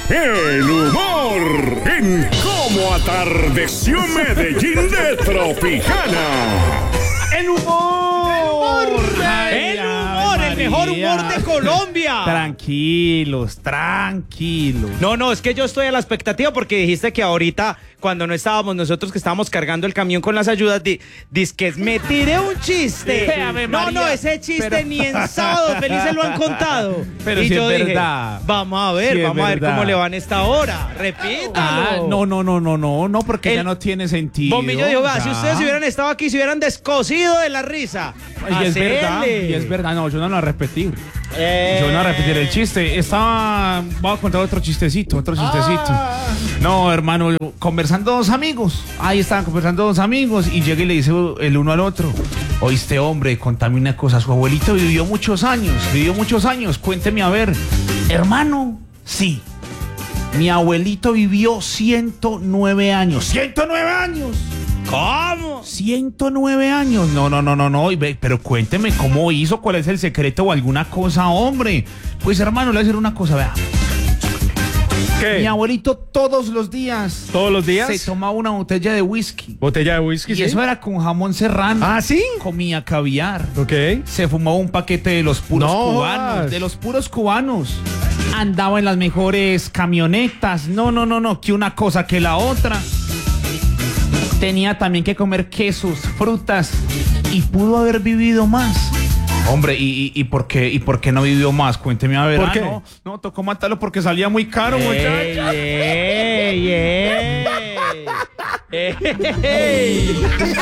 el humor en Cómo Atardeció Medellín de Tropicana. ¡El humor! ¡El humor! ¡El mejor humor de Colombia! Tranquilos. No, es que yo estoy a la expectativa porque dijiste que ahorita, cuando no estábamos nosotros, que estábamos cargando el camión con las ayudas, que me tiré un chiste. No, ese chiste ni en Sábados Felices lo han contado. Pero y si yo es dije, verdad. vamos a ver verdad. cómo le van esta hora. Repítalo. No, porque ya no tiene sentido. Bombillo dijo, ya. si ustedes hubieran estado aquí, se hubieran descosido de la risa. Y es verdad, no, yo no lo voy a repetir. Yo no voy a repetir el chiste. Voy a contar otro chistecito. No, hermano, conversando dos amigos. Ahí estaban conversando dos amigos y llega y le dice el uno al otro: oíste, hombre, contame una cosa. Su abuelito vivió muchos años. Cuénteme a ver. Hermano, sí. Mi abuelito vivió 109 años. ¡109 años! ¿Cómo? 109 años. No. Pero cuénteme cómo hizo, cuál es el secreto o alguna cosa, hombre. Pues, hermano, le voy a decir una cosa, vea. ¿Qué? Mi abuelito todos los días se tomaba una botella de whisky. ¿Botella de whisky? Y ¿sí? eso era con jamón serrano. ¿Ah, sí? Comía caviar. Ok. Se fumaba un paquete de los puros No cubanos. jodas. De los puros cubanos. Andaba en las mejores camionetas. No, que una cosa que la otra. Tenía también que comer quesos, frutas. Y pudo haber vivido más. Hombre, ¿y por qué no vivió más? Cuénteme a ver. ¿Por qué? No, tocó matarlo porque salía muy caro, muchacho. ¡Ey!